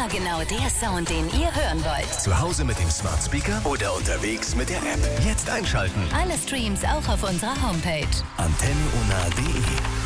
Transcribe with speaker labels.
Speaker 1: genau der Sound, den ihr hören wollt.
Speaker 2: Zu Hause mit dem Smart Speaker oder unterwegs mit der App. Jetzt einschalten.
Speaker 1: Alle Streams auch auf unserer Homepage.
Speaker 2: antenneona.de